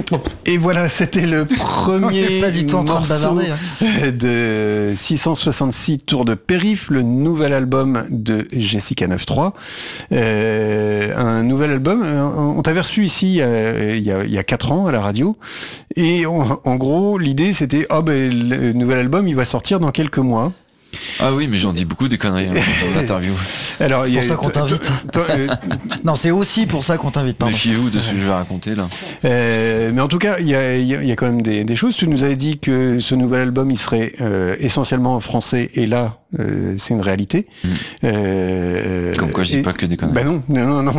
Et voilà, c'était le premier pas du tout en train de morceau bavarder, de 666 tours de périph', le nouvel album de Jessica 93. Un nouvel album, on t'avait reçu ici il y a 4 ans à la radio, et en gros l'idée c'était le nouvel album il va sortir dans quelques mois. Ah oui, mais j'en dis beaucoup des conneries dans l'interview. Alors, c'est pour ça qu'on t'invite. Non, c'est aussi pour ça qu'on t'invite. Méfiez-vous de ce que je vais raconter là. Mais en tout cas, il y a quand même des choses. Tu nous avais dit que ce nouvel album, il serait essentiellement en français, et là, c'est une réalité. Comme quoi, je dis pas que des conneries. Bah non.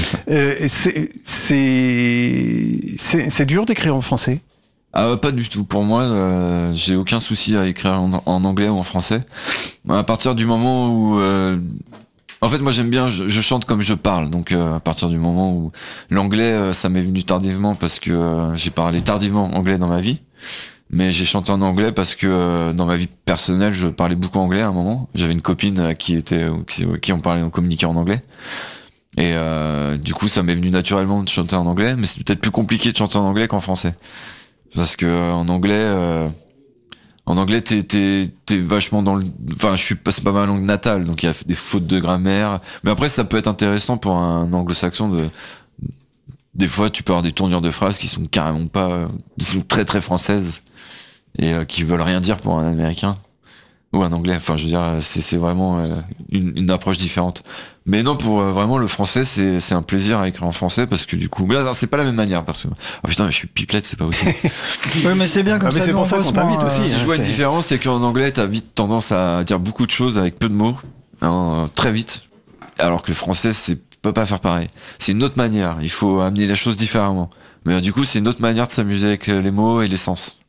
C'est dur d'écrire en français. Pas du tout. Pour moi, j'ai aucun souci à écrire en anglais ou en français. À partir du moment où... En fait, moi j'aime bien, je chante comme je parle. Donc à partir du moment où l'anglais, ça m'est venu tardivement parce que j'ai parlé tardivement anglais dans ma vie. Mais j'ai chanté en anglais parce que dans ma vie personnelle, je parlais beaucoup anglais à un moment. J'avais une copine qui on communiquait en anglais. Et du coup, ça m'est venu naturellement de chanter en anglais. Mais c'est peut-être plus compliqué de chanter en anglais qu'en français. Parce que en anglais t'es vachement dans le, enfin c'est pas ma langue natale, donc il y a des fautes de grammaire, mais après ça peut être intéressant pour un anglo-saxon des fois tu peux avoir des tournures de phrases qui sont carrément pas, qui sont très très françaises et qui veulent rien dire pour un américain ou un anglais, enfin je veux dire c'est vraiment une approche différente. Mais non, pour vraiment le français, c'est un plaisir à écrire en français parce que du coup, mais là c'est pas la même manière parce que putain, je suis pipelette, c'est pas possible. Oui, mais c'est bien comme ça. Mais c'est pour ça qu'on t'invite aussi. Si je vois une différence, c'est qu'en anglais, t'as vite tendance à dire beaucoup de choses avec peu de mots, très vite, alors que le français, peut pas faire pareil. C'est une autre manière. Il faut amener les choses différemment. Mais du coup, c'est une autre manière de s'amuser avec les mots et les sens.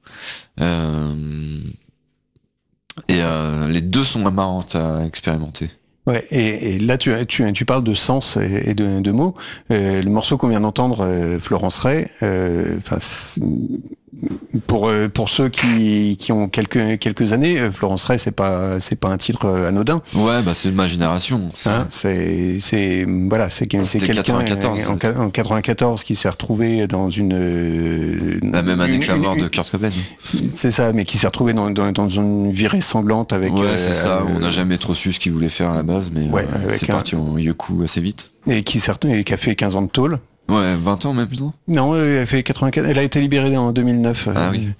Les deux sont marrantes à expérimenter. Ouais, et là tu parles de sens et de mots. Le morceau qu'on vient d'entendre, Florence Ray, pour ceux qui ont quelques années, Florence Ray, c'est pas un titre anodin. Ouais, bah c'est de ma génération. C'est quelqu'un 94, en 94 qui s'est retrouvé dans la même année que la mort de Kurt Cobain. C'est ça, mais qui s'est retrouvé dans une virée sanglante avec. Ouais, c'est ça. On n'a jamais trop su ce qu'il voulait faire à la base, mais c'est parti en yoku assez vite. Et qui a fait 15 ans de tôle. Ouais, 20 ans même plutôt. Non, elle fait 84. Elle a été libérée en 2009. Ah oui.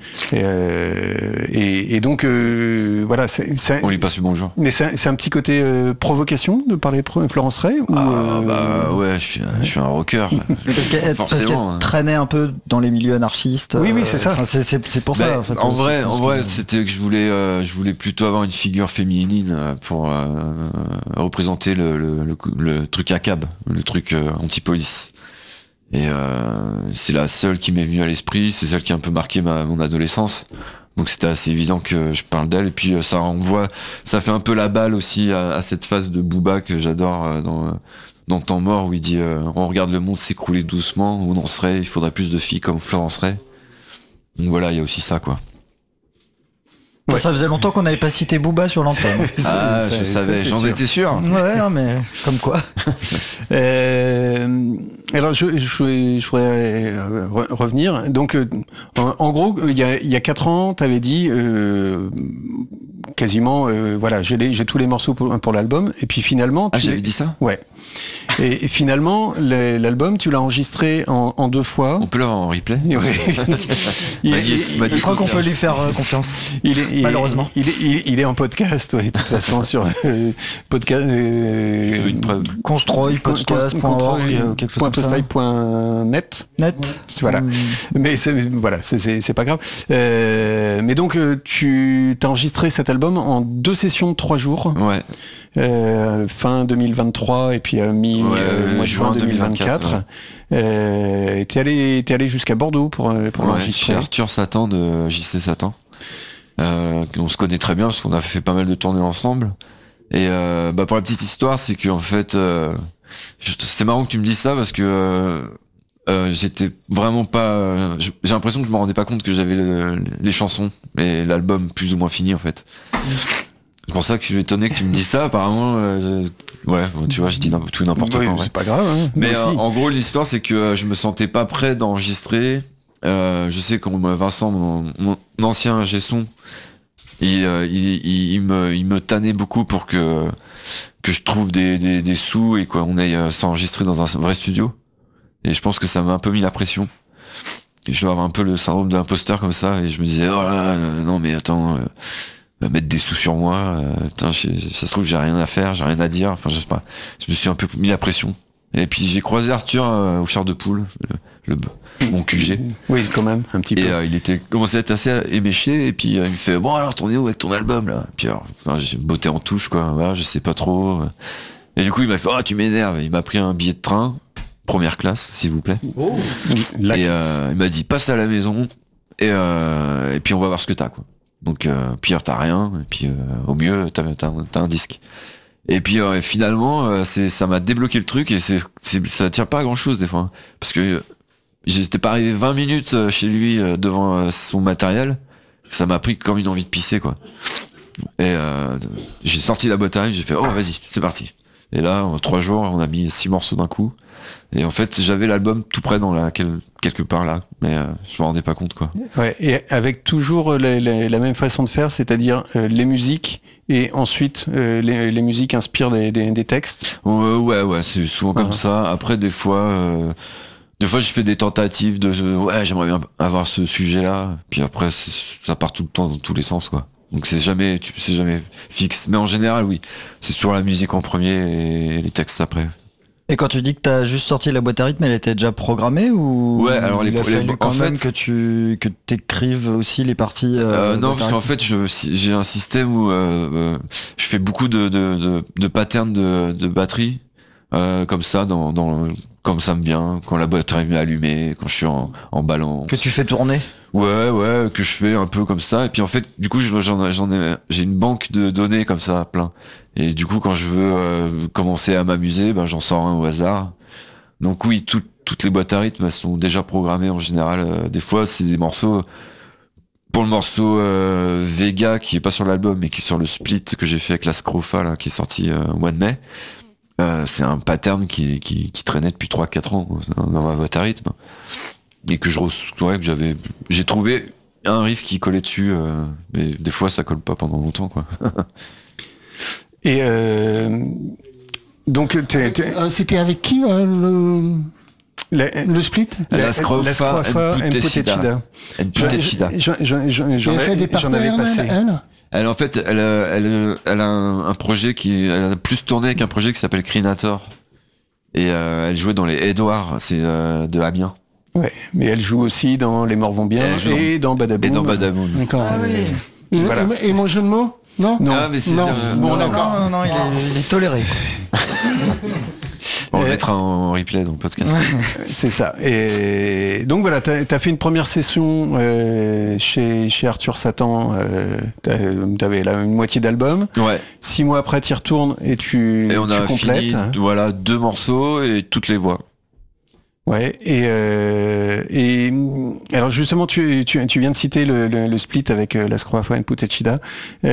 Et donc voilà, on lui passe le bonjour. Mais c'est un petit côté provocation de parler Florence Ray ou bah ouais, je suis un rocker. Parce qu'elle traînait un peu dans les milieux anarchistes. Oui, c'est ça. C'est pour ça. En fait, en vrai, c'était que je voulais plutôt avoir une figure féminine pour représenter le truc ACAB, le truc anti-police. Et c'est la seule qui m'est venue à l'esprit, c'est celle qui a un peu marqué mon adolescence. Donc c'était assez évident que je parle d'elle. Et puis ça fait un peu la balle aussi à cette phase de Booba que j'adore dans Temps mort, où il dit on regarde le monde s'écrouler doucement, où on en serait, il faudrait plus de filles comme Florence Ray. Donc voilà, il y a aussi ça quoi. Ouais. Ça faisait longtemps qu'on n'avait pas cité Booba sur l'antenne. Je savais, j'en étais sûr. Ouais, non, mais comme quoi. Alors je voudrais revenir. Donc en gros, il y a 4 ans, t'avais dit quasiment voilà, j'ai tous les morceaux pour l'album, et puis finalement j'avais dit ça. Ouais. Et finalement l'album tu l'as enregistré en 2 fois. On peut l'avoir en replay. Je crois qu'on peut lui faire confiance. Malheureusement. Il est en podcast, ouais, de toute façon sur podcast. Une preuve. Constroy podcast.org quelque chose comme ça. .net. Voilà. Mais c'est pas grave. Mais donc tu t'as enregistré cet album en 2 sessions de 3 jours. Ouais. Fin 2023 et puis mois de juin 2024. Ouais. T'es allé jusqu'à Bordeaux pour l'enregistrer. Chez Arthur Satan de JC Satan. On se connaît très bien parce qu'on a fait pas mal de tournées ensemble. Et pour la petite histoire, c'est que en fait, c'est marrant que tu me dises ça parce que j'étais vraiment pas. J'ai l'impression que je me rendais pas compte que j'avais les chansons et l'album plus ou moins fini en fait. C'est pour ça que je suis étonné que tu me dises ça. Apparemment, tu vois, je dis tout n'importe quoi. C'est pas grave. Hein, mais en gros, l'histoire, c'est que je me sentais pas prêt d'enregistrer je sais que Vincent, mon ancien ingé son, il me tannait beaucoup pour que je trouve des sous et qu'on aille s'enregistrer dans un vrai studio. Et je pense que ça m'a un peu mis la pression. Et je dois avoir un peu le syndrome d'imposteur comme ça. Et je me disais, oh là, non mais attends, mettre des sous sur moi. Ça se trouve j'ai rien à faire, j'ai rien à dire. Enfin je sais pas. Je me suis un peu mis la pression. Et puis j'ai croisé Arthur au Char de Poule, mon QG. Oui, quand même, un petit peu. Et il était commencé à être assez éméché. Et puis il me fait, bon alors t'en es où avec ton album là? Puis alors, j'ai botté en touche quoi. Voilà, je sais pas trop. Et du coup il m'a fait, oh tu m'énerves. Il m'a pris un billet de train, première classe s'il vous plaît. Oh. Et il m'a dit passe à la maison et puis on va voir ce que t'as quoi. Donc puis t'as rien. Et puis au mieux t'as un disque. Et puis finalement, ça m'a débloqué le truc et ça tient pas à grand chose des fois. Parce que j'étais pas arrivé 20 minutes chez lui devant son matériel. Ça m'a pris comme une envie de pisser quoi. Et j'ai sorti la boîte à rythme, j'ai fait oh vas-y, c'est parti. Et là, en 3 jours, on a mis 6 morceaux d'un coup. Et en fait, j'avais l'album tout près quelque part là, mais je me rendais pas compte quoi. Ouais, et avec toujours la même façon de faire, c'est-à-dire les musiques et ensuite les musiques inspirent des textes. Ouais, c'est souvent comme ça. Après, des fois, je fais des tentatives ouais, j'aimerais bien avoir ce sujet-là. Puis après, ça part tout le temps dans tous les sens quoi. Donc c'est jamais fixe. Mais en général, oui, c'est toujours la musique en premier et les textes après. Et quand tu dis que t'as juste sorti la boîte à rythme, elle était déjà programmée ou ouais, alors il a fallu quand même que t'écrives aussi les parties non, parce qu'en fait j'ai un système où je fais beaucoup de patterns de batterie comme ça comme ça me vient, quand la boîte à rythme est allumée, quand je suis en balance. Que tu fais tourner. Ouais, que je fais un peu comme ça. Et puis en fait, du coup, j'ai une banque de données comme ça, plein. Et du coup, quand je veux commencer à m'amuser, j'en sors un au hasard. Donc oui, toutes les boîtes à rythme, elles sont déjà programmées en général. Des fois, c'est des morceaux. Pour le morceau Vega, qui est pas sur l'album, mais qui est sur le split que j'ai fait avec la Scrofa, là, qui est sorti au mois de mai. C'est un pattern qui traînait depuis 3-4 ans dans ma boîte à rythme. Et que j'ai trouvé un riff qui collait dessus, mais des fois ça colle pas pendant longtemps quoi. Et donc c'était avec qui le split? La Scrofa Mputechida. J'en avais passé. Elle en fait, elle a un projet elle a plus tourné qu'un projet qui s'appelle Crinator. Et elle jouait dans les Edouards, c'est de Amiens. Ouais, mais elle joue aussi dans Les Morts vont bien et dans Badaboum. Et dans Badaboum. D'accord. Ah oui. Voilà. Et mon jeu de mots? Non. Mais c'est non. Bon, d'accord. Non, il est toléré. On le mettra en replay dans le podcast. C'est ça. Et donc voilà, t'as fait une première session chez Arthur Satan. T'avais là une moitié d'album. Ouais. 6 mois après, t'y retournes et tu complètes. Fini, voilà, 2 morceaux et toutes les voix. Ouais, et alors justement tu viens de citer le split avec la Scrofa et Mputechida.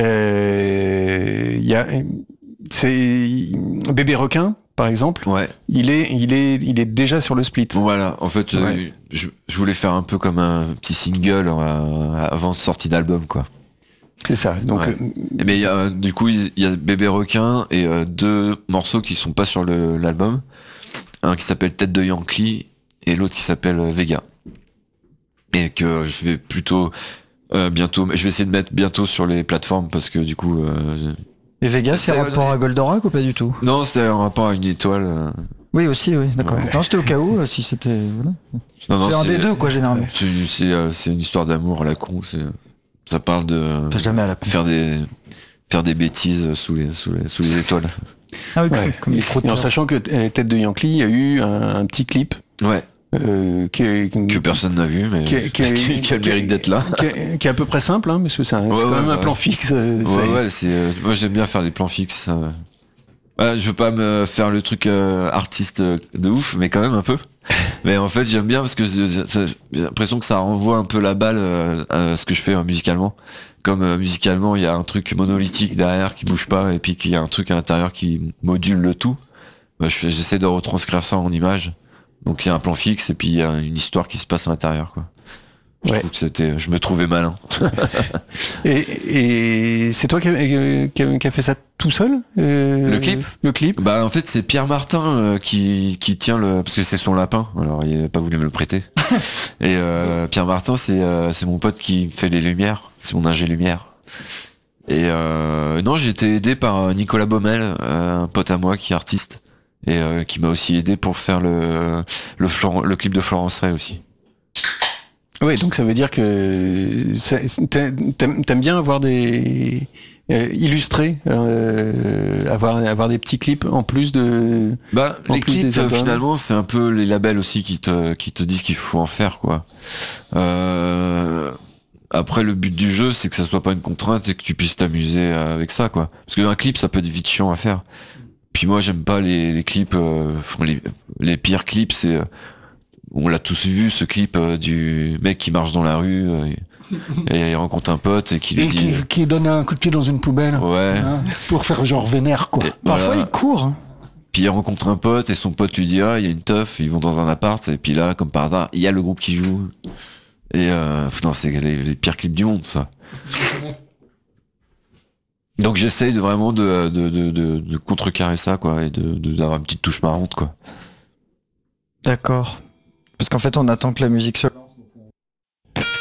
C'est Bébé Requin par exemple. Ouais. Il est déjà sur le split. Voilà, en fait je voulais faire un peu comme un petit single avant sortie d'album quoi. C'est ça. Donc mais du coup il y a Bébé Requin et 2 morceaux qui sont pas sur l'album. Un qui s'appelle Tête de Yankee et l'autre qui s'appelle Vega. Et que je vais plutôt bientôt, je vais essayer de mettre bientôt sur les plateformes parce que du coup... Et Vega, c'est un rapport à Goldorak ou pas du tout? Non, c'est un rapport à une étoile. Oui, aussi, oui, d'accord. Ouais. Non, c'était au cas où, si c'était... Voilà. C'est un des deux, quoi, généralement. C'est une histoire d'amour à la con. Ça parle de... jamais à la con. Faire des bêtises sous les étoiles. Ah oui, comme les et en sachant que Tête de Yankee, il y a eu un petit clip. Ouais. Que personne n'a vu, mais qui a le mérite d'être là. Qui est à peu près simple, hein, parce que c'est quand même un plan fixe. Moi j'aime bien faire des plans fixes. Je veux pas me faire le truc artiste de ouf, mais quand même un peu. Mais en fait j'aime bien parce que j'ai l'impression que ça renvoie un peu la balle à ce que je fais musicalement. Comme musicalement il y a un truc monolithique derrière qui bouge pas et puis qu'il y a un truc à l'intérieur qui module le tout. J'essaie de retranscrire ça en image. Donc il y a un plan fixe et puis il y a une histoire qui se passe à l'intérieur, quoi. Je trouve que je me trouvais malin. et c'est toi qui a fait ça tout seul Le clip. Le clip. Bah en fait c'est Pierre Martin qui tient parce que c'est son lapin. Alors il n'a pas voulu me le prêter. Et Pierre Martin c'est mon pote qui fait les lumières. C'est mon ingé lumière. Et non, j'ai été aidé par Nicolas Baumel, un pote à moi qui est artiste et qui m'a aussi aidé pour faire le clip de Florence Ray aussi. Oui, donc ça veut dire que t'aimes bien avoir des illustrés, avoir des petits clips en plus de. Bah les plus clips des albums. finalement c'est un peu les labels aussi qui te disent qu'il faut en faire, quoi. Après le but du jeu c'est que ça soit pas une contrainte et que tu puisses t'amuser avec ça, quoi. Parce qu'un clip ça peut être vite chiant à faire. Puis moi j'aime pas les clips, les pires clips c'est on l'a tous vu, ce clip du mec qui marche dans la rue et il rencontre un pote et qui lui dit... Qui donne un coup de pied dans une poubelle. Ouais. Hein, pour faire genre vénère, quoi. Parfois il court. Hein. Puis il rencontre un pote et son pote lui dit il y a une teuf, ils vont dans un appart et puis là, comme par hasard, il y a le groupe qui joue. Et putain, c'est les pires clips du monde, ça. Donc j'essaye vraiment de contrecarrer ça, quoi, et d'avoir une petite touche marrante, quoi. D'accord. Parce qu'en fait, on attend que la musique se